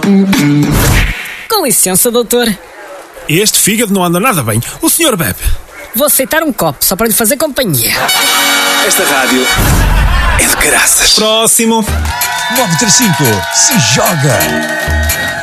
Com licença, doutor. Este fígado não anda nada bem. O senhor bebe? Vou aceitar um copo, só para lhe fazer companhia. Esta rádio é de caraças. Próximo. 935 se joga.